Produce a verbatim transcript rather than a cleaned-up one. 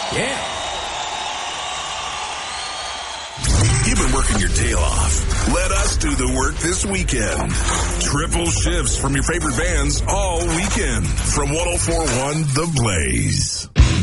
Yeah. You've been working your tail off. Let us do the work this weekend. Triple shifts from your favorite bands all weekend. From one oh four point one The Blaze.